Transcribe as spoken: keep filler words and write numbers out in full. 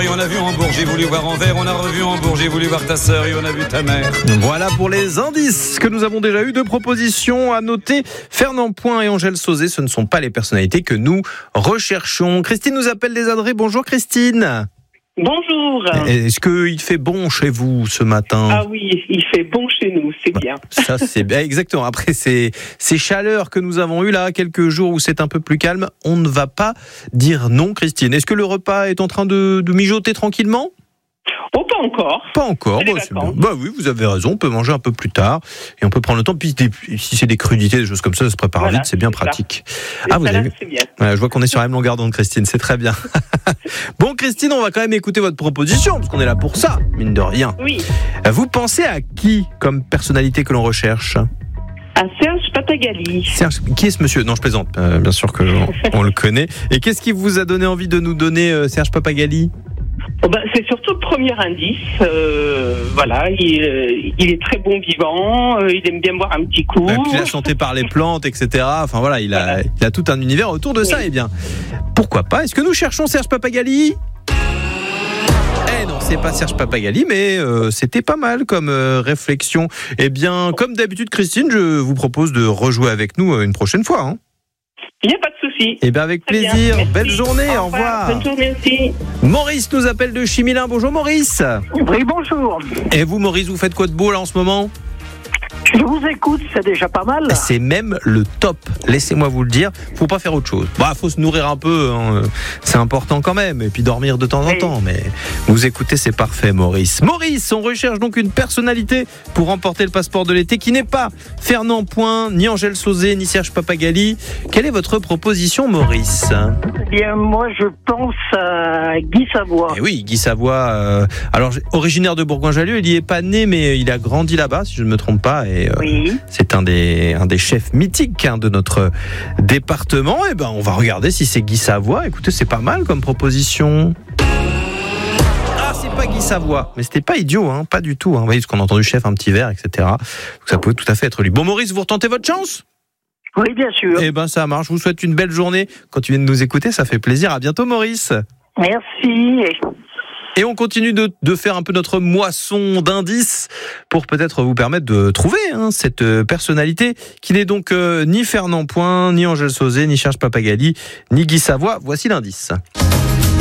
et on a vu Hambourg, j'ai voulu voir Anvers, on a revu Hambourg, j'ai voulu voir ta sœur et on a vu ta mère. Voilà pour les indices que nous avons déjà eu. Deux propositions à noter. Fernand Point et Angèle Sauzet, ce ne sont pas les personnalités que nous recherchons. Christine nous appelle des Adrets. Bonjour Christine. Bonjour. Est-ce qu'il fait bon chez vous ce matin ? Ah oui, il fait bon chez nous, c'est bien. Ça c'est bien, exactement. Après ces, ces chaleurs que nous avons eues là, quelques jours où c'est un peu plus calme, on ne va pas dire non Christine. Est-ce que le repas est en train de, de mijoter tranquillement ? Oh, pas encore. Pas encore, C'est bah, c'est bien. Bah oui, vous avez raison, on peut manger un peu plus tard et on peut prendre le temps. Puis des, si c'est des crudités, des choses comme ça, ça se prépare Voilà, vite, c'est bien c'est pratique. Ça. Ah, vous salades, avez c'est bien. Voilà, je vois qu'on est sur la même longueur d'onde, Christine, c'est très bien. Bon, Christine, on va quand même écouter votre proposition, parce qu'on est là pour ça, mine de rien. Oui. Vous pensez à qui comme personnalité que l'on recherche ? À Serge Pappagalli. Serge, qui est ce monsieur ? Non, je plaisante, euh, bien sûr que on, on le connaît. Et qu'est-ce qui vous a donné envie de nous donner euh, Serge Pappagalli ? Oh ben, c'est surtout le premier indice. Euh, voilà, il, euh, il est très bon vivant, euh, il aime bien boire un petit coup. Bah, puis la santé par les plantes, et cetera. Enfin voilà, il a, voilà. il a tout un univers autour de oui. ça. Eh bien, pourquoi pas ? Est-ce que nous cherchons Serge Pappagalli ? Eh non, c'est pas Serge Pappagalli, mais euh, c'était pas mal comme euh, réflexion. Eh bien, comme d'habitude, Christine, je vous propose de rejouer avec nous une prochaine fois. Hein. Il n'y a pas de souci. Eh bien, avec Très plaisir. Belle journée. Au revoir. Bonne journée aussi. Maurice nous appelle de Chimilin. Bonjour, Maurice. Oui, bonjour. Et vous, Maurice, vous faites quoi de beau là en ce moment ? Je vous écoute, c'est déjà pas mal. C'est même le top. Laissez-moi vous le dire. Faut pas faire autre chose. Bah, faut se nourrir un peu. Hein. C'est important quand même. Et puis dormir de temps en oui. temps. Mais vous écoutez, c'est parfait, Maurice. Maurice, on recherche donc une personnalité pour remporter le passeport de l'été qui n'est pas Fernand Point, ni Angèle Sauzet, ni Serge Pappagalli. Quelle est votre proposition, Maurice ? Eh bien, moi, je pense à Guy Savoy. Eh oui, Guy Savoy. Euh, alors, originaire de Bourgoin-Jallieu, il y est pas né, mais il a grandi là-bas, si je ne me trompe pas. Et, euh, oui. C'est un des, un des chefs mythiques hein, de notre département. Et ben, on va regarder si c'est Guy Savoy. Écoutez, c'est pas mal comme proposition. Ah, c'est pas Guy Savoy, mais c'était pas idiot, hein, pas du tout. Hein. Vous voyez, ce qu'on a entendu, chef, un petit verre, et cetera. Donc, ça pouvait tout à fait être lui. Bon, Maurice, vous retentez votre chance ? Oui, bien sûr. Eh ben, ça marche. Je vous souhaite une belle journée. Quand tu viens de nous écouter, ça fait plaisir. À bientôt, Maurice. Merci. Et on continue de, de faire un peu notre moisson d'indices pour peut-être vous permettre de trouver hein, cette personnalité qui n'est donc euh, ni Fernand Point, ni Angèle Sauzet, ni Serge Pappagalli, ni Guy Savoy. Voici l'indice.